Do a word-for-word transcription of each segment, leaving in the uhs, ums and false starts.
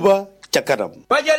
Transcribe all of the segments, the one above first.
Touba ca kanam.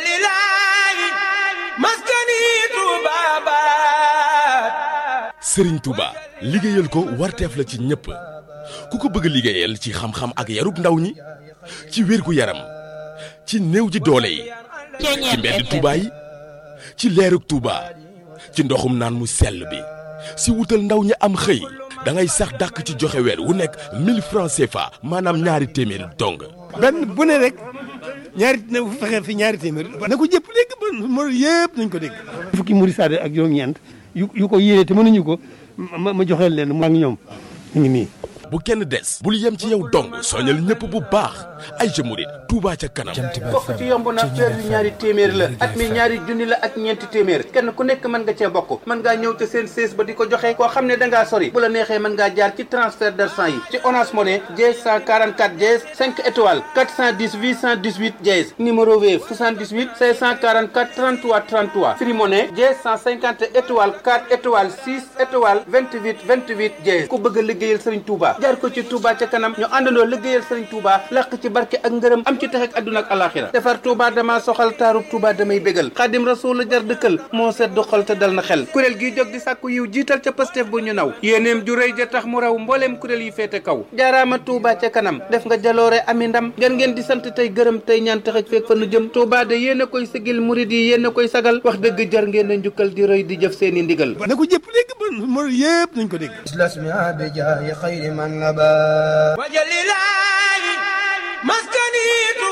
Serigne Touba liggéeyal ko warteef la ci ñëpp ku ko bëgg liggéeyal ci xam-xam ak yarub ndaw ñi ci wérgu yaram ci néew ji doole yi ci mbedd Touba yi ci leerug Touba ci ndoxum naan mu sell bi si wutal ndaw ñi am xëy da ngay sax dàkk ci joxe weer wu nekk mille francs C F A maanaam ñaari téeméeri dong. benn bu ne rek ñaari na fexe fi ñaari téeméer na ko jëpp dégg ba mo yëpp nañ ko dégg. fukki murid saade ak juróom-ñeent yu yu ko yéene te mënuñu ko ma ma joxeel leen mu ak ñoom ñu ngi nii. bu kenn des bul yem ci yow dong soñal ñëpp bu baax ay jëmurit Touba ca kanam. bokk ci yomb na weer bi ñaari téeméer la at mi ñaari junni la ak ñeenti téeméer kenn ku nekk mën nga cee bokk mën ngaa ñëw te seen sées ba di ko joxe koo xam ne da ngaa sori bu la neexee mën ngaa jaar ci transfert d'argent yi ci Orange Money dièse cent quarante-quatre dièse cinq étoiles quatre cent dix huit cent dix-huit dièse numéro Wave soixante-dix-huit cinq cent quarante-quatre trente-trois trente-trois Free Money dièse cent cinquante étoiles quatre étoiles six étoiles vingt-huit vingt-huit dièse ku bëgg a liggéeyal Serigne Touba jaar ko ci Touba ca kanam ñu àndandoo liggéeyal Serigne Touba làq ci barke ak ngërëm am ci tax ak àdduna ak alaxira defar Touba dama soxal taarub Touba damay bégal Xaadim Rasuul la jar dëkkal moo sedd xol te dal na xel kuréel gi jóg di sàkku yiw jiital ca Pastef bu ñu naw yéeneem ju rëy ja tax mu raw mbooleem kuréel yi féete kaw jaaraama Touba ca kanam def nga jaloore ami ndam ngeen ngeen di sant tey gërëm tey ñaan taxaj feek fa nu jëm Touba de yéen a koy sigil murid yi yéen a koy sagal wax dëgg jar ngeen a njukkal di rëy di jëf seeni ndigal na ko jëpp dégg ba mo yëpp nañ ko dégg. wajalilahi maskani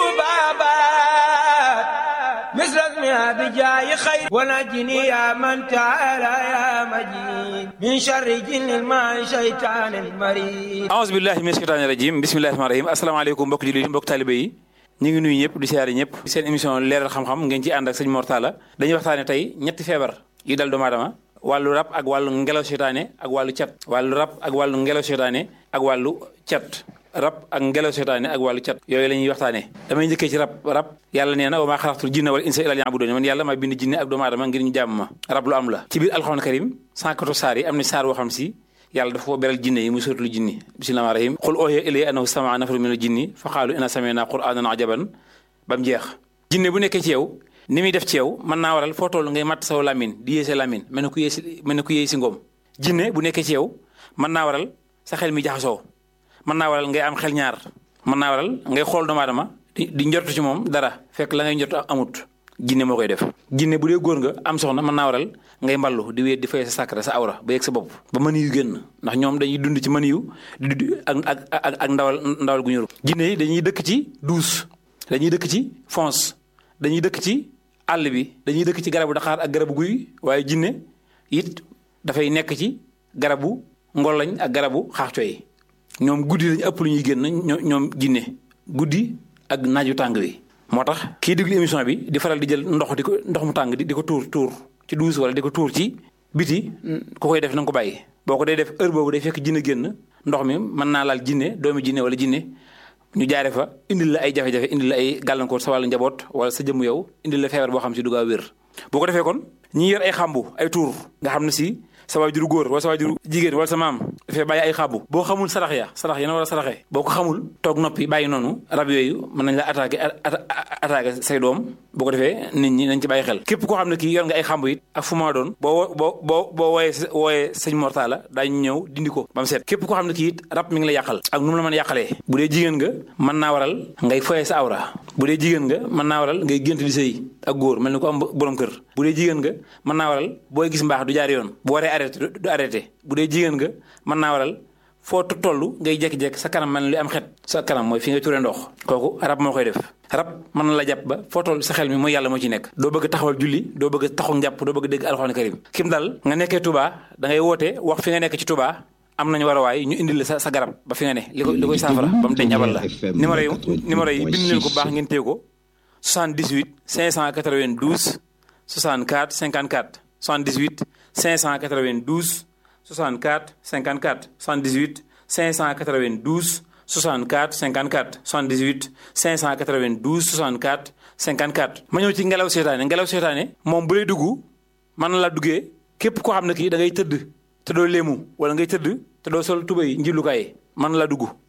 tubabat misrasmi abijaayi xayr wanajini ya man taala ya majid min sharri jinnil ma shaytanil marid a'uuzu billahi min shaytaani rajim bismillahi rahmaani rahim asalaamaaleykum mbokk jullit yi mbokk taalibe yi ñu ngi nuyu ñëpp di siyaare ñëpp seen émission leeral xam-xam ngeen ci ànd ak sëñ Mor Talla dañuy waxtaane tey ñetti feebar yu dal doomu aadama wàllu rab ak wàllu ngelaw seytaane ak wàllu cat wàllu rab ak wàllu ngelaw seytaane ak wàllu cat rab ak ngelaw seytaane ak wàllu cat yooyu la ñuy waxtaanee damay njëkkee ci rab rab yàlla nee na wa maa xalaqtul jinna wal insa illa liya'budun man yàlla maa bind jinne ak doomu aadama ngir ñu jàmm ma rab lu am la ci biir alxuraan karim cent quatorze saar yi am na saar boo xam si yàlla dafa ko beral jinne yi muy suratul jinni bismillahir rahmanir rahim qul uhiya ilayya annahu sama'a nafarun minal jinni fa qaalu inna sami'na qur'anan ajaban ba mu jeex jinne bu nekkee ci yow ni muy def ci yow mën naa waral foo toll ngay matt saw lamine di yéese lamine mel na ku yéesi mel na ku yéey si ngoom jinne bu nekkee ci yow mën naa waral sa xel mi jaxasoo mën naa waral ngay am xel ñaar mën naa waral ngay xool doomu aadama di di njortu ci moom dara fekk la ngay njortu amut jinne moo koy def jinne bu dee góor nga am soxna mën naa waral ngay mballu di wéet di fay sa sàkkara sa awra ba yegg sa bopp ba mën yu génn ndax ñoom dañuy dund ci mën yu di ak ak ak ak ndawal ndawal gu ñëru jinne yi dañuy dëkk ci douce dañuy dëkk ci fonce dañuy dëkk ci àll bi dañuy dëkk ci garabu daxaar ak garabu guy waaye jinne it dafay nekk ci garabu ngolañ ak garabu xaaxco yi ñoom guddi lañu ëpp lu ñuy génn ñoom jinne guddi ak naaju tàng wi moo tax kii déglu émission bi di faral di jël ndox di ko ndox mu tàng di ko tuur tuur ci douche wala di ko tuur ci biti ku koy def na nga ko bàyyi boo ko dee def heure boobu day fekk jinne génn ndox mi mën naa laal jinne doomi jinne wala jinne ñu jaare fa indil la ay jafe-jafe indil la ay gàllankoor sa wàllu njaboot wala sa jëmm yow indil la feebar boo xam si du gaaw wér boo ko defee kon ñi yor ay xàmbu ay tuur nga xam ne si sa waajuru góor wala sa waajuru jigéen wala sa maam dafay bàyyi ay xàmbu boo xamul sarax ya sarax ya na war a saraxee boo ko xamul toog noppi bàyyi noonu rab yooyu mën nañ la attaqué attaqué say doom boo ko defee nit ñi nañ ci bàyyi xel képp koo xam ne kii yor nga ay xàmbu it ak fu ma doon boo boo boo boo wooyee wooyee sëñ Mor Talla daañu ñëw dindi ko ba mu seet képp koo xam ne kii it rab mi ngi la yàqal ak nu mu la mën a yàqalee bu dee jigéen nga mën naa waral ngay foyee sa awra bu dee jigéen nga mën naa waral ngay gént di sëy ak góor mel ni ko am borom kër bu dee jigéen nga mën naa waral booy gis mbaax du jaar yoon bu waree arrêté du arrêté bu dee jigéen nga mën naa waral foo toll ngay jekki-jekki sa kanam mel ni lu am xet sa kanam mooy fi nga turee ndox kooku rab moo koy def rab mën na la jàpp ba foo toll sa xel mi mooy yàlla moo ci nekk doo bëgg taxawal julli doo bëgg taxaw njàpp doo bëgg dégg alxuraan karim kim dal nga nekkee Touba da ngay woote wax fi nga nekk ci Touba am nañu war a waay ñu indil la sa sa garab ba fi nga ne li ko li koy saafara ba mu deñ abal la numéro yi numéro yi bind leen ko baax ngeen téye ko soixante-dix-huit cinq cent quatre-vingt-douze soixante-quatre cinquante-quatre soixante-dix-huit cinq cent quatre-vingt-douze soixante-quatre cinquante-quatre soixante-dix-huit cinq cent quatre-vingt-douze soixante-quatre cinquante-quatre soixante-dix-huit cinq cent quatre-vingt-douze soixante-quatre cinquante-quatre ma ñëw ci ngelaw seetaane ngelaw seetaane moom bu lay dugg mën na la duggee képp koo xam ne kii da ngay tëdd te doo léemu wala ngay tëdd te doo sol tubéy njilukaay mën na la dugg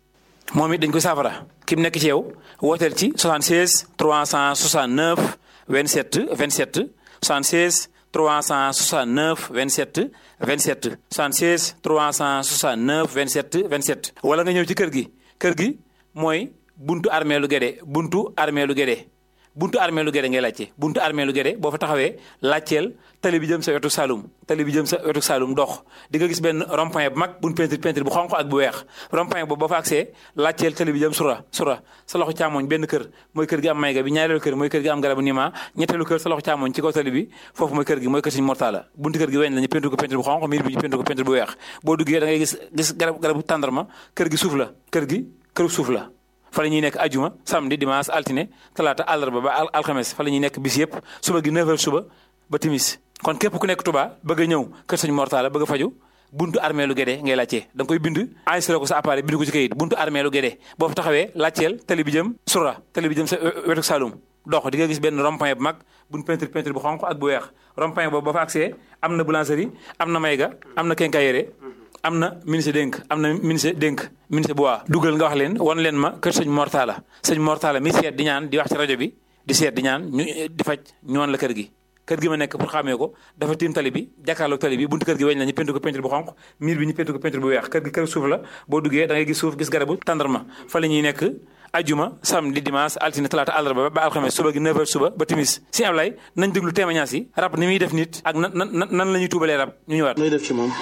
moom it dañ koy saafara ki mu nekk ci yow wooteel ci soixante-seize trois cent soixante-neuf vingt-sept vingt-sept soixante-seize trois cent soixante-neuf vingt-sept vingt-sept soixante-seize trois cent soixante-neuf vingt-sept vingt-sept wala nga ñëw ci kër gi kër gi mooy buntu armée lu Guédé buntu armée lu Guédé buntu armée lu Guédé ngay laajte buntu armée lu Guédé boo fa taxawee laajteel tali bi jëm sa wetu Saloum tali bi jëm sa wetu Saloum dox di nga gis benn rond-point bu mag buñ peinture peinture bu xonq ak bu weex rond-point boobu boo fa accès laajteel tali bi jëm sura sura sa loxo càmmoñ benn kër mooy kër gi am mayga bi ñaareelu kër mooy kër gi am garabu nima ñetteelu kër sa loxo càmmoñ ci kaw tali bi foofu mooy kër gi mooy kër Sëñ Mortala buntu kër gi weñ la ñu peinture ko peinture bu xonq miir bi ñu peinture ko peinture bu weex boo duggee da ngay gis gis garab garabu tàndarma kër gi suuf la kër gi këru suuf la fa la ñuy nekk ajuma samedi dimanche altine talaata àllarba ba alxames fa la ñuy nekk bis yëpp suba gi neuf heures suba ba timis kon képp ku nekk Touba bëgg a ñëw kër Sëñ Mortala bëgg a faju buntu armée lu Guédé ngay laajtee da nga koy bind enregistré ko sa appareil bind ko ci kayit buntu armée lu Guédé boo fa taxawee laajteel tali bi jëm sura tali bi jëm sa wetu Saloum dox di nga gis benn rond-point bu mag buñ peinture peinture bu xonq ak bu weex rond-point boobu boo fa accès am na boulangerie am na mayga am na quincaillerie am na ministre dénk am na ministre dénk ministre bu waa dugal nga wax leen wan leen ma kër Sëñ Mortala Sëñ Mortala mi seet di ñaan di wax ci rajo bi di seet di ñaan ñu di faj ñu wan la kër gi kër gi ma nekk pour xàmmee ko dafa tiim tali bi jàkkaarloog tali bi buntu kër gi weñ la ñu peinture ko peinture bu xonq miir bi ñu peinture ko peinture bu weex kër gi kër suuf la boo duggee da ngay gis suuf gis garabu tàndarma fa la ñuy nekk ajuma samedi dimanche altine talaata àllarba ba alxames suba gi neuf heures suba ba timis si Ablaye nañ déglu témoignage yi rab ni muy def nit ak nan nan nan la ñuy tuubalee rab ñu ñëwaat looy def ci moom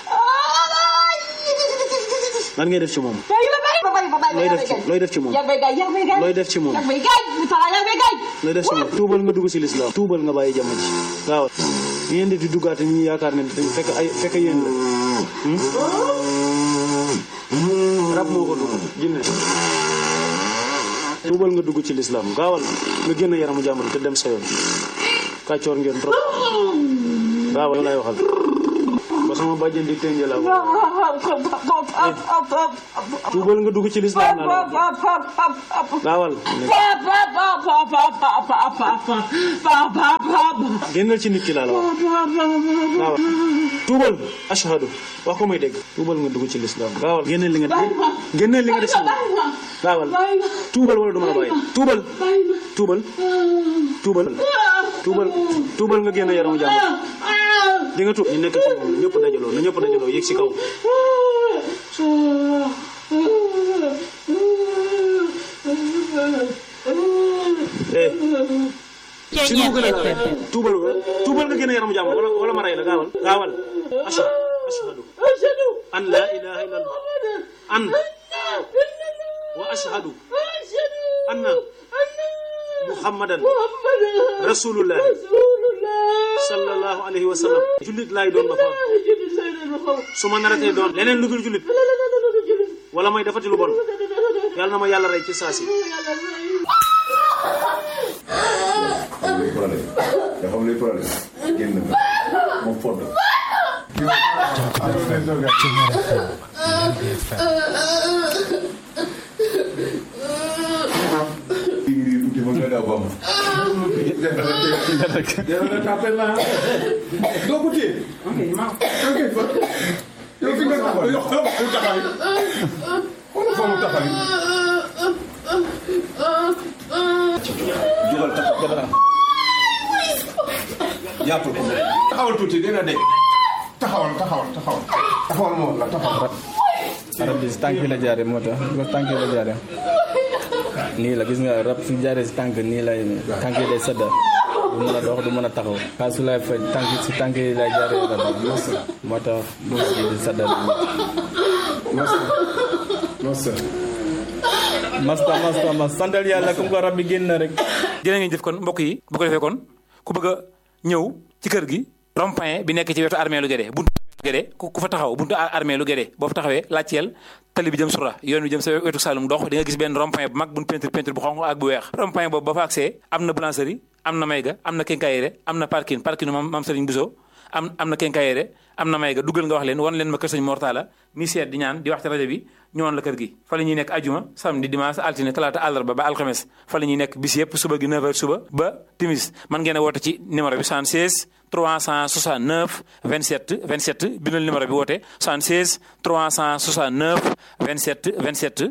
lan ngay def ci moom looy def ci looy def ci moom looy def ci moom looy def ci moom tuubal nga dugg si lislaam tuubal nga bàyyi jàmm ji waaw ngeen di duggaate ñu yaakaar ne fekk ay fekk yéen la rab moo ko dugg jinne tuubal nga dugg ci lislaam gaawal nga génn yaramu jàmbur te dem sa yoon kàccoor ngeen trop gaawal lay waxal ba sama bàjjen di tënjee la tuubal nga dugg ci lislaam naa la gaawal génnal ci nit ki laa la wax gaawal tuubal ashhadu wax ko may dégg tuubal nga dugg ci lislaam gaawal génnal li nga génnal li nga def si gaawal tuubal wala duma la bàyyi tuubal tuubal tuubal tuubal tuubal nga génn yaramu jàmm di nga tuub ñu nekk ci moom ñëpp dajaloo na ñëpp dajaloo yéeg si kaw eh si mu gën a gaawee tuubal tuubal nga génn yaramu jàmm wala wala ma rey la gaawal gaawal ashhadu an la ilaha illallah an wa ashhadu anna muhammadan rasulullah sallallahu alayhi wa sallam jullit laay doon ba fa su ma naratee doon leneen lu dul jullit wala may defati lu bon yàlla na ma yàlla rey ci saasi xam luy problème da xam luy problème génn moom fodd jàpp taxawal tuuti dina dégg taxawal taxawal taxawal taxawal moom la taxawal rab bi si tànk bi la jaare moo tax bi ko tànk bi la jaare nii la gis nga rab su jaaree si tànk nii lay tànk yi day sedda du mën a dox du mën a taxaw xaa su lay faj tànk si tànk yi lay jaaree rab bi moo tax duus bi di sedda masta masta mas santal yàlla comme ko rab bi génn na rek jërë ngeen jëf kon mbokk yi bu ko defee kon ku bëgg a ñëw ci kër gi rond-point bi nekk ci wetu armée lu Guédé buntu armée lu Guédé ku fa taxaw buntu armée lu Guédé boo fa taxawee laajteel tali bi jëm sura yoon bi jëm sa wetu Saloum dox di nga gis benn rond-point bu mag buñ peinture peinture bu xonq ak bu weex rond-point boobu ba fa accès am na boulangerie am na mayga am na quincaillerie am na parking parking mam mam Serigne Bousso am am na quincaillerie am na mayga duggal nga wax leen wan leen ma kër Sëñ Mortala mi seet di ñaan di wax ci rajo bi ñëwoon la kër gi fa la ñuy nekk ajuma samedi dimanche altine talaata àllarba ba alxames fa la ñuy nekk bis yëpp suba gi neuf heures suba ba timis man ngeen a woote ci numéro bi soixante-seize trois cent soixante-neuf vingt-sept vingt-sept bindal numéro bi woote soixante-seize trois cent soixante-neuf vingt-sept vingt-sept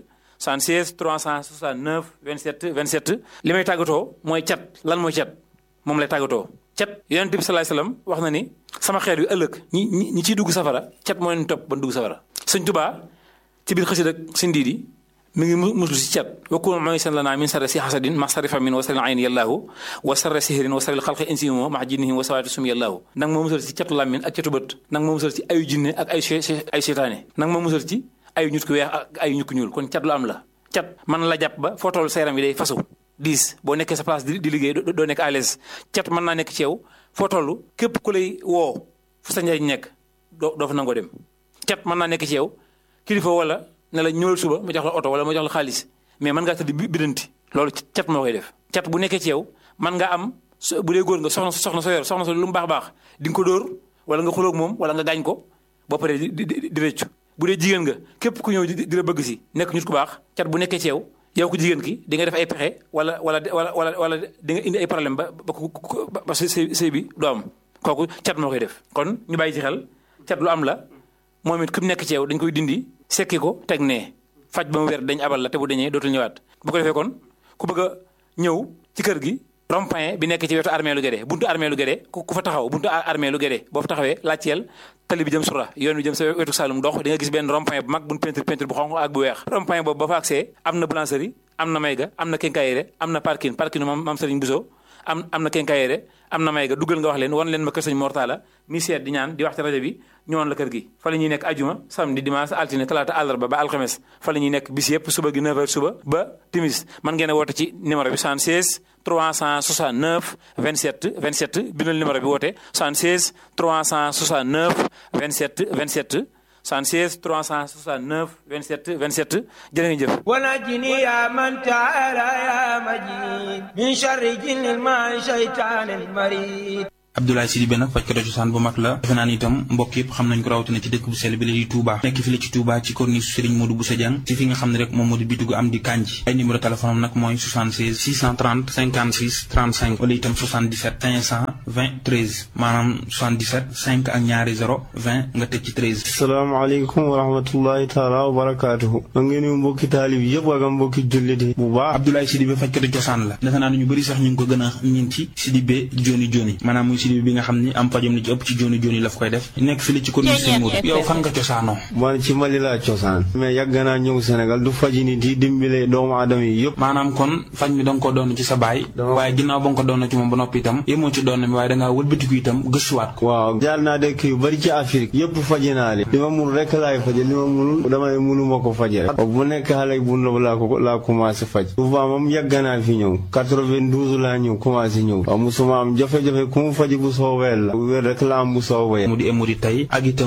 soixante-seize trois cent soixante-neuf vingt-sept vingt-sept li may tàggatoo mooy cat lan mooy cat moom lay tàggatoo cat yonent bi sallallahu alayhi wasallam wax na ni sama xeet yu ëllëg ñi ñi ñi ciy dugg safara cat moo leen topp ba dugg safara Sëñ Tuubaa ci biir xasida ak Sëñ Diidi mi ngi muslu si cat wakku mooy seen la naa min sarri si xasadin ma sarri famin wa sarri ayni yàllaahu wa sarri sihrin wa sarri xalqi insimo ma jinnihim wa sawaati sum yàllaahu nag moo musal ci catu làmmin ak catu bët nag moo musal ci ayu jinne ak ay ay seytaane nag moo musal ci ayu ñut ku weex ak ayu ñut ku ñuul kon cat lu am la cat man la jàpp ba foo toll sa yaram yi day fasu diis boo nekkee sa place di liggéey doo nekk à l'aise cat mën naa nekk ci yow foo toll képp ku lay woo fu sa njariñ nekk doo doo fa nangoo dem cat mën naa nekk ci yow kilifa wala ne la ñëwal suba ma jox la oto wala ma jox la xaalis mais mën ngaa tëdd bidanti loolu cat moo koy def cat bu nekkee ci yow mën nga am bu dee góor nga soxna soxna soo yor soxna so lu mu baax baax di nga ko dóor wala nga xuloog moom wala nga gaañ ko boo paree di di di rëccu bu dee jigéen nga képp ku ñëw di la bëgg si nekk nit ku baax cat bu nekkee ci yow yow ko jigéen ki di nga def ay pexe wala wala wala wala wala di nga indi ay problème ba ba ba sëy sëy bi doo am kooku cat moo koy def kon ñu bàyyi ci xel cat lu am la moom it ku nekk ci yow dañ koy dindi sekki ko teg nee faj ba mu wér dañ abal la te bu dañee dootul ñëwaat bu ko defee kon ku bëgg a ñëw ci kër gi rond-point bi nekk ci wetu armée lu Guédé buntu armée lu Guédé ku fa taxaw buntu armée lu Guédé boo fa taxawee laajteel tali bi jëm sura yoon bi jëm sa wetu Saloum dox di nga gis benn rond-point bu mag buñ peinture peinture bu xonq ak bu weex rond-point boobu ba fa accès am na boulangerie am na mayga am na quincaillerie am na parking parking mam mam Serigne Bousso am am na quincaillerie am na mayga duggal nga wax leen wan leen ma kër Sëñ Mor Talla mi seet di ñaan di wax ci rajo bi ñëwoon la kër gi fa la ñuy nekk ajuma samedi dimanche altine talaata àllarba ba alxames fa la ñuy nekk bis yëpp suba gi neuf heures suba ba timis man ngeen a woote ci numéro bi soixante-seize trois cent soixante-neuf vingt-sept vingt-sept bindal numéro bi woote soixante-seize trois cent soixante-neuf vingt-sept vingt-sept soixante-seize trois cent soixante-neuf vingt-sept vingt-sept jërë ngeen jëf ونجني يا من تعالى يا مجيد من شر جن الماء شيطان المريد Abdoulaye Sidibé nag fajkatu cosaan bu mag la defe naa ni itam mbokk yëpp xam nañ ko rawatina ci dëkk bu sell bi la di Touba nekk fi la ci Touba ci corniche Serigne Modou Bousso Dieng ci fi nga xam ne rek moom moo di bitigu am di Kandji ay numéro téléphone am nag mooy soixante-seize six cent trente cinquante-six trente-cinq wala itam soixante-dix-sept cinq cent vingt treize maanaam soixante-dix-sept cinq ak ñaari zéro vingt nga teg ci treize. asalaamaaleykum wa rahmatullahi taala wa barakaatuhu ma ngeen yu mbokki taalib yëpp ak mbokki julliti bu baax Abdoulaye Sidibé fajkatu cosaan la defe naa ni ñu bëri sax ñu ngi ko gën a ñin ci Sidibé joni joni maanaam Sidibé bi nga xam ni am pajam li ci ëpp ci joni joni la fa koy def nekk fi la ci ko ni Sëñ Modou yow fan nga cosaanoo man ci Mali laa cosaan mais yàgg naa ñëw Sénégal du faji nit yi dimbile doomu aadama yi yëpp maanaam kon faj mi da nga ko doon ci sa baay waaye ginnaaw ba nga ko doon ci moom ba noppi itam yemoo ci doon mi waaye da ngaa wëlbatiku itam gëstuwaat ko waaw jaar naa dëkk yu bari ci Afrique yëpp faji naa li li ma mun rek laay faje li ma munul damay munu ma ko faje rek bu nekk xale bu ndaw laa ko laa commencé faj souvent moom yàgg naa fi ñëw quatre-vingt-douze laa ñëw commencé ñëw waaw musuma am jafe-jafe ku mu faji bu soobee la wér rek la am bu soobee mu di hémorroïde tey ak itam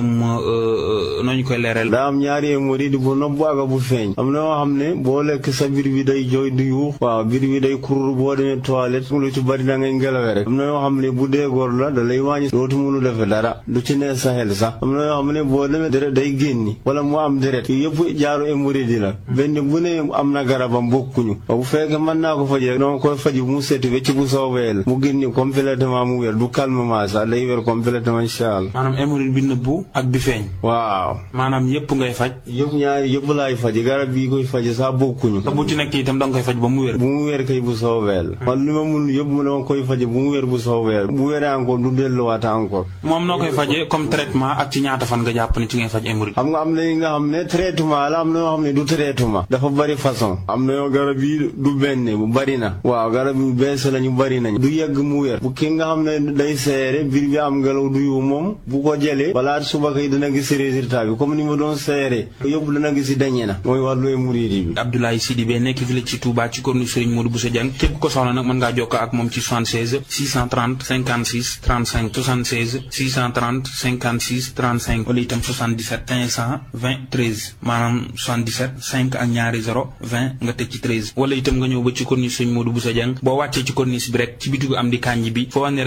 nooñu koy leeral daa am ñaari hémorroïde bu nopp ak bu feeñ am na yoo xam ne boo lekk sa biir bi day jooy du yuux waaw biir bi day kurur boo demee toilette lu ci bari da ngay ngelawe rek am na yoo xam ne bu dee góor la da lay wàññi dootu mënu defe dara du ci nee sa xel sax am na yoo xam ne boo demee deret day génni wala mu am deret yëpp jaaru hémorroïde la benn bu ne am na garabam bokkuñu bu fekkee mën naa ko faji rek dama koy faji bu mu seeti wecc bu soobee la mu génni complètement mu wér du calmement sax day wér complètement incha allah maanaam hémorroïde bi nëbbu ak bi feeñ waaw maanaam yëpp ngay faj yëpp ñaari yëpp laay faji garab bii koy faji sax bokkuñu te bu ci nekk itam da nga koy faj ba mu wér bu mu wér kay bu soobee la man li ma mun yëpp mu dama koy faji bu mu wér bu soobee bu wéree encore du delluwaat encore moom noo koy fajee comme traitement ak ci ñaata fan nga jàpp ne ci ngay faj hémorroïde xam nga am na yi nga xam ne traitement la am na yoo xam ne du traitement dafa bari façon am na yoo garab yi du benn bu bari na waaw garab yu bees la ñu bari nañ du yegg mu wér bu ki nga xam ne day seere biir bi am ngelaw du yu moom bu ko jëlee balaa suba kay dana gis résultat bi comme ni ma doon seere yëpp dana gis dañe na mooy wàllu hémorroïde bi Abdoulaye Sidibé nekk fi la ci Touba ci corniche Serigne Modou Bousso Dieng képp ko soxla nag mën ngaa jokkoo ak moom ci soixante-seize six cent trente cinquante-six trente-cinq soixante-seize six cent trente cinquante-six trente-cinq wala itam soixante-dix-sept cinq cent vingt treize maanaam soixante-dix-sept cinq ak ñaari zéro vingt nga teg ci treize wala itam nga ñëw ba ci corniche Serigne Modou Bousso Dieng boo wàccee ci corniche bi rek ci bitigu am di Kandji bi foo wane rek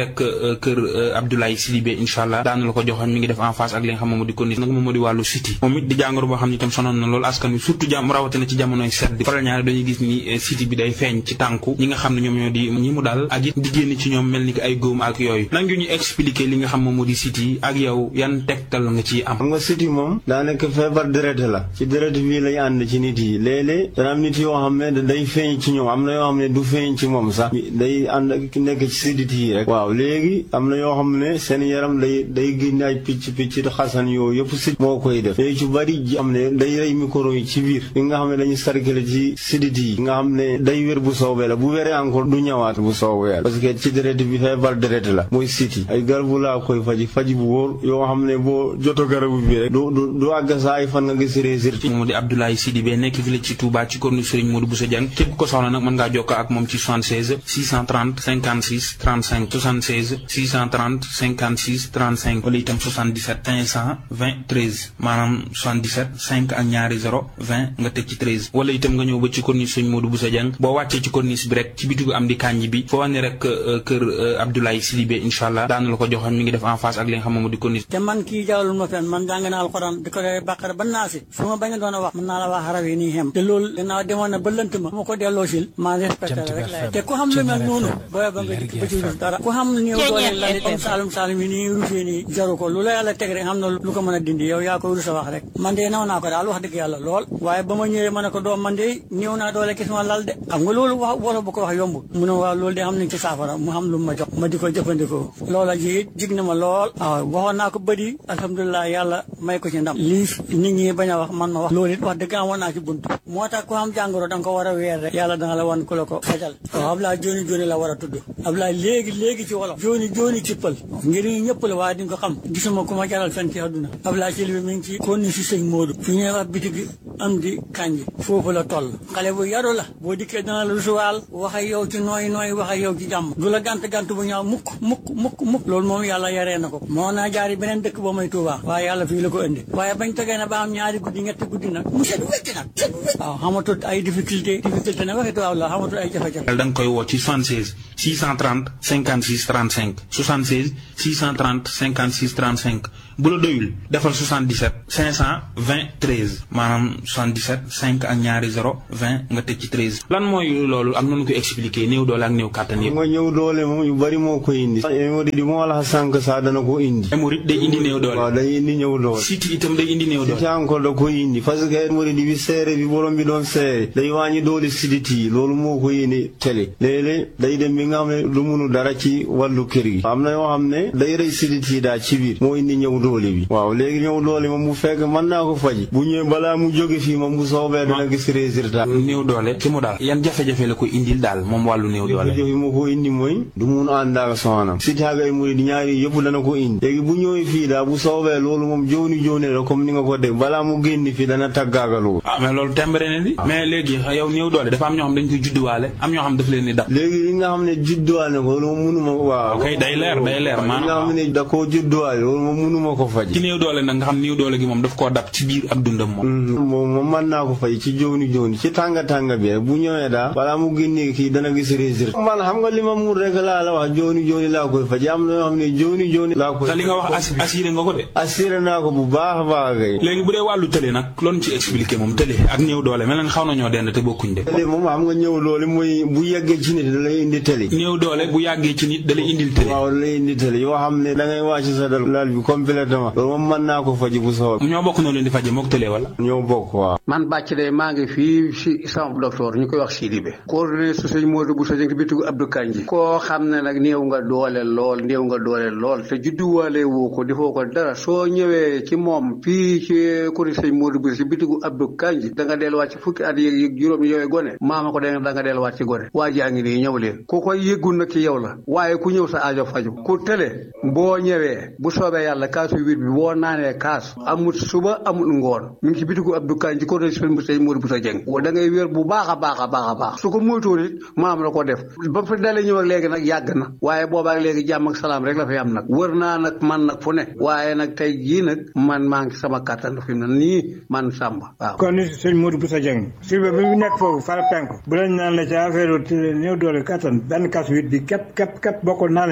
kër Abdoulaye Sidibé incha allah daanu la ko joxoon mi ngi def en face ak li nga xam moom moo di corniche nag moom moo di wàllu city moom it di jàngoro boo xam ne itam sonoon na loolu askan wi surtout jàmm rawatina ci jamonoy sedd faral ñaare dañuy gis ni city bi day feeñ ci tànku ñi nga xam ne ñoom ñoo di ñi mu dal ak it di génn ci ñoom mel ni ki ay góom ak yooyu nan ñu expliquer li nga xam moom moo di city ak yow yan tegtal nga ciy am. xam nga city moom daa nekk feebar deret la ci deret bii lay ànd ci nit yi léeg-léeg dana am nit yoo xam ne day feeñ ci ñoom am na yoo xam ne du feeñ ci moom sax day ànd ak nekk ci sidit yi rek waaw léegi am na yoo xam ne seen yaram day day génne ay picc picc xasan yooyu yëpp sit moo koy def léegi ci bari ji am ne day rey micro yi ci biir yi nga xam ne dañuy circuler ci sidit yi nga xam ne day wér bu soobee la bu wéree encore du ñëwaat bu soobee la parce que ci deret bi feebar deret la mooy siti ay garabu laa koy faji faji bu wóor yoo xam ne boo joto garabu bi rek du du du àgg saa ay fan nga gis résultat. moom di Abdoulaye Sidibé nekk fii ci Touba ci corniche Serigne Modou Bousso Dieng képp ko soxla nag mën ngaa jokkoo ak moom ci soixante-seize six cent trente cinquante-six trente-cinq soixante-seize six cent trente cinquante-six trente-cinq wala itam soixante-dix-sept cinq cent vingt treize maanaam soixante-dix-sept cinq ak ñaari zéro vingt nga teg ci treize wala itam nga ñëw ba ci corniche Serigne Modou Bousso Dieng boo wàccee ci corniche bi rek ci bitigu am di kanji bi foo ne rek kër Abdoulaye Sidibé incha allah daanu la ko joxoon mi ngi def en face ak li nga xam moom di corniche. te man kii jawlul ma fenn man jàng naa alxuraan di ko dee bàqara ba naa si su ma bañ a doon a wax mën naa la wax xaraf yi nii xem te loolu gannaaw demoon na ba lënt ma ma ko delloo sil maa respecté rek lay te ku xam lu mel noonu booy ba nga dikk ba ci rus dara ku xam néew doole la ni comme saalum saalum yi nii rusee nii jaru ko lu la yàlla teg rek xam na lu ko mën a dindi yow yaa koy rus a wax rek man de naw naa ko daal wax dëgg yàlla lool waaye ba ma ñëwee ma ne ko doom man de néew naa doole gis ma lal de xam nga loolu wax wolof bu ko wax yomb mu ne waaw loolu de xam nañ ci saafara mu xam lu ma jox ma di ko jëfandikoo loola ji jig na ma lool waaw waxoon naa ko bëri alhamdulilah yàlla may ko ci ndam lii nit ñi bañ a wax man ma wax loolu it wax dëgg amoon naa ci bunt moo tax ku am jàngoro da nga ko war a weer rek yàlla danga la wan ku la ko fajal waaw Ablaye jooni jooni la war a tudd Ablaye léegi léegi ci wolof jooni jooni ci pël ngir ñu ñëpp la waaye di nga ko xam gisuma ku ma jaral fenn ci àdduna Ablaye ci li mi ngi ci konni si sëñ Modou fi ñuy wax bitig am di kanji foofu la toll xale bu yaru la boo dikkee dana la rusuwaal wax ak yow ci nooy nooy wax ak yow ci jàmm du la gant gant bu ñaaw mukk mukk mukk mukk loolu moom yàlla yaree na ko moo naa jaari beneen dëkk ba may Touba waaye yàlla fii la ko indi waaye bañ tegee na ba am ñaari guddi ñetti guddi nag mu set wecc nag set wecc waaw xamatut ay difficulté difficulté nag waxi tubaab la xamatut ay jafe-jafe da nga koy woo ci soixante-seize six cent trente cinquante-six trente-cinq soixante-seize six cent trente cinquante-six trente-cinq bu la doyul defal soixante-dix-sept cinq cent vingt treize maanaam soixante-dix-sept cinq ak ñaari zéro vingt nga teg ci treize lan mooy loolu ak noonu ko expliqué néew doole ak néew kàttan yëpp. nga ñëw doole moom yu bari moo koy indi. hémorroïde di moo la sànq saa dana ko indi. hémorroïde day indi néew doole. waaw day indi néew doole. siti itam day indi néew doole. siti encore da koy indi parce que hémorroïde bi seere bi borom bi doon seere day wàññi doole sidit yi loolu moo koy indi télé léeg-léeg day dem bi nga xam ne du munu dara ci wàllu kër gi. am na yoo xam ne day rey sidit yi daal ci biir moo indi ñëw doole bi. waaw léegi ñëw doole moom bu fekk mën naa ko faji bu ñëwee balaa mu jóge fii moom bu soobee dana gis résultat. néew doole ci mu daal yan jafe-jafe la ko indil daal moom wàllu néew doole. jafe-jafe moo ko indi mooy du mun ànd ak soxnaam siti ak ay murid ñaari yëpp dana ko indi léegi bu ñëwee fii daal bu soobee loolu moom jooni jooni la comme ni nga ko dégg balaa mu génn fii dana tàggaagaloo. ah mais loolu tembare ne di mais léegi yow néew doole dafa am ñoo xam dañ koy judduwaale am ñoo xam daf leen ni dab. léegi li nga xam ne judduwaale ko loolu mënuma waaw. ok day leer day leer maanaam li nga xam ne da koo judduwaale loolu moom mënuma ko faj. ci néew doole nag nga xam néew doole gi moom daf koo dab ci biir ab dundam moom. moom moom mën naa ko faj ci jooni jooni ci tànga tànga bi rek bu ñëwee daal balaa mu génnee kii dana gis résultat. man xam nga li ma mun rek laa la wax jooni jooni laa koy faj am na yoo xam ne jooni jooni laa koy. te li nga wax assuré nga ko de. assuré naa ko bu baax a baax kay. léegi bu dee wàllu tële nag loolu ci expliqué moom tële ak néew doole mel na xaw nañoo dend te bokkuñ de. tële moom xam nga ñëw doole mooy bu yeggee ci nit da lay indi tële. néew doole bu yàggee ci nit da lay indil tële. waaw da lay indi tële yoo xam ne da ngay wàcc sa dal laal bi complètement loolu moom mën naa ko faji bu soobee. ñoo bokk noonu leen di faje mook tële wala. ñoo bokk waaw. man bàcc de maa ngi fii si sama docteur ñu koy wax Sidibé coordonné su sëñ Modou Bousso Dieng bitigu Abdou Kanji koo xam ne nag néew nga doole lool néew nga doole lool te judduwaale woo ko defoo ko dara soo ñëwee ci moom fii ci kuri sëñ Modou Bousso bitigu Abdou Kanji da nga delluwaat ci fukki at yéeg juróom yooyu gone maama ko da nga delluwaat ci gone waa jaa ngi nii ñëw leen ku koy yëggul nag ci yow la waaye ku ñëw sa aajo faju ku tële boo ñëwee bu soobee yàlla kaasu huit bi boo naanee kaas amul suba amul ngoon mi ngi ci bitigu Abdou Kanji coordonné su sëñ Modou Bousso Dieng da ngay wér bu baax a baax a baax a baax su ko moytuwul it maam la ko def ba fa dalee ñëw ak léegi nag yàgg na waaye boobaak léegi jàmm ak salaam rek la fi am nag wër naa nag man nag fu ne waaye nag tey jii nag man maa ngi sama kàttan fi mu ne nii man Samba waaw. kon ni sëñ Modou Bousso Dieng Sidibé bi mu nekk foofu fara penku bu lañ naan la ci affaire néew doole kàttan benn kas huit bi képp képp képp boo ko naanee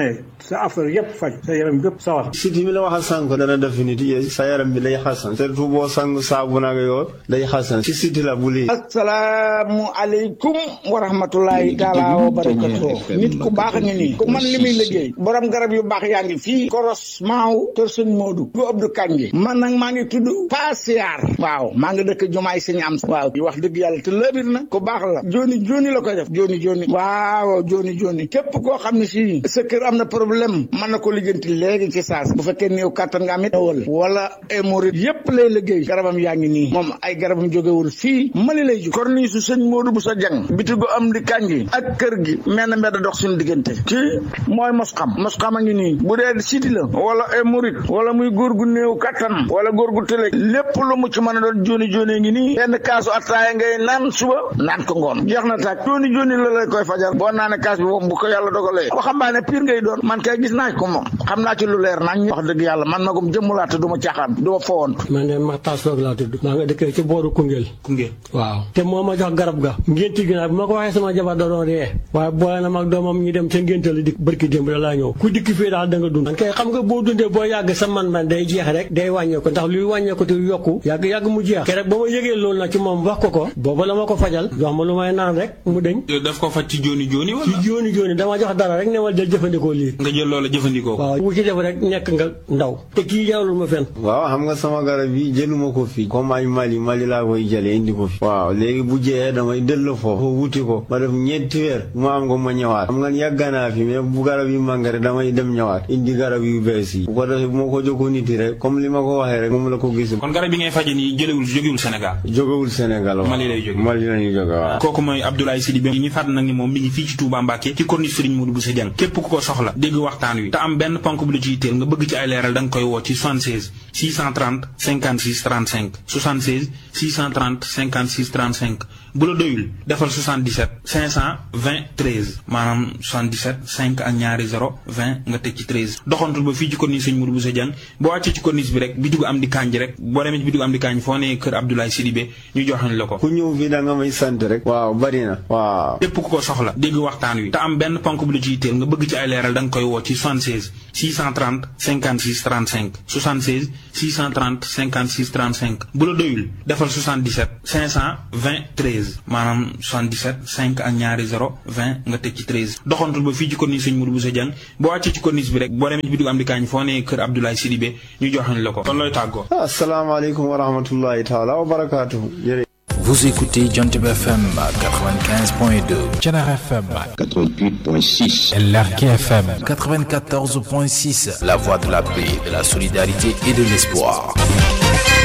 naanee sa affaire yëpp faj sa yaram yëpp sawar. siti mi la wax a sànq dana def nit yi sa yaram bi day xasan surtout boo sangu saabu nag yoo day xasan ci siti la bu lii. asalaamu aleykum wa rahmatulahi taala wa barakatuh. nit ku baax ngi nii ku man li muy liggéey borom garab yu baax yaa ngi fii koros maaw kër sëñ Modou bu Abdou Kanji man nag maa ngi tudd Pasiar waaw maa ngi dëkk jumaay sëñ am waaw di wax dëgg yàlla te lëbir na ku baax la joni joni la koy def joni joni waaw joni joni képp koo xam ne si sa kër am na problème mën na ko lijjanti léegi ci saas bu fekkee néew kattan nga amit wala wala hémorroïde yépp lay liggéey garabam yaa ngi nii moom ay garabam jógewul fii Mali lay jóg korni su sëñ Modou bu sa jang bitigu am di Kanji ak kër gi mel na mbedd dox suñu diggante kii mooy mos xam mos xam a ngi nii bu dee siti la wala hémorroïde wala muy góor gu néew kattan wala góor gu tële lépp lu mu ci mën a doon joni joni ngi nii benn kaasu attaaya ngay naan suba naan ko ngoon jeex na tàkk joni joni la lay koy fajar boo naane kaas bi moom bu ko yàlla dogalee waxambaane pire ngay doon man kay gis naa ko moom xam naa ci lu leer nañ wax dëgg yàlla man magum jëmmulaa te du ma caaxaan du ma fowont man de ma taas foog laa tudd maa nga dëkkee ci booru Koungheul Koungheul waaw te moo ma jox garab ga ngénti gi nag bu ma ko waxee sama jabar da doon ree waaye boole na mag doomam ñu dem ca ngénte la dikk barki démb da laa ñëw ku dikk fii daal da nga dund kay xam nga boo dundee boo yàgg sa man-man day jeex rek day wàññeeku ndax luy wàññeeku te yokku yàgg yàgg mu jeex ke rek ba ma yëgee loolu nag ci moom wax ko ko booba la ma ko fajal jox ma lu may naan rek mu deñ daf ko faj ci jooni jooni wala ci jooni jooni dama jox dara rek ne ma jël jëfandikoo lii nga jël loola jëfandikoo ko waaw bu ci def rek nekk nga ndaw te kii jaarul ma fenn waaw xam nga sama garab yi jëluma ko fii comme ay Mali Mali laa koy jëlee indi ko fi waaw léegi bu jeexee damay delloo foofu wuti ko ma def ñeenti weer mu am ko ma ñëwaat xam nga yàgg naa fi mais bu garab yi màngare damay dem ñëwaat indi garab yu bees yi bu ko defee bu ma ko jokkoo nit yi rek comme li ma ko waxee rek moom la ko gis. kon garab yi ngay faje nii jëlewul jógewul Sénégal jógewul Sénégal waaw Mali lay jóge Mali lañuy jóge waaw kooku mooy Abdoulaye Sidibé ñu fàtt nag ni moom mi ngi fii ci Touba Mbacké ci corniche Serigne Modou Bousso Dieng képp ku ko soxla dégg waxtaan wi te am benn ponk bu la ci yitteel nga bëgg ci ay leeral da nga koy woo ci soixante-seize six cent trente cinquante-six trente-cinq soixante-seize six cent trente cinquante-six trente-cinq bu la doyul defal soixante-dix-sept cinq cent vingt treize maanaam soixante-dix-sept cinq ak ñaari zéro vingt nga teg ci treize doxantul ba fii ci corniche Serigne Modou Bousso Dieng boo wàccee ci corniche bi rek bitigu am di Kanji rek boo demee ci bitigu am di Kanji foo ne kër Abdoulaye Sidibé ñu joxañ la ko ku ñëw fii da nga may sant rek waaw bari na waaw képp ku ko soxla dégg waxtaan wi te am benn ponk bu la ci yitteel nga bëgg ci ay leeral da nga koy woo ci soixante-seize six cent trente cinquante-six trente-cinq soixante-seize six cent trente cinquante-six trente-cinq bu la doyul defal soixante-dix-sept cinq cent vingt treize maanaam soixante-dix-sept cinq ak ñaari zéro vingt nga teg ci treize doxantul ba fii ci corniche Serigne Modou Bousso Dieng boo wàccee ci corniche bi rek boo demee ci bitigu am di Kanji foo ne kër Abdoulaye Sidibé ñu joxañ la ko kon looy tàggoo. asalaamaaleykum wa rahmatullahi taala wa barakaatuhu. Vous écoutez Jantib F M quatre-vingt-quinze point deux, Thiénaba F M quatre-vingt-huit point six, Lergui F M quatre-vingt-quatorze point six. La voix de la paix, de la solidarité et de l'espoir.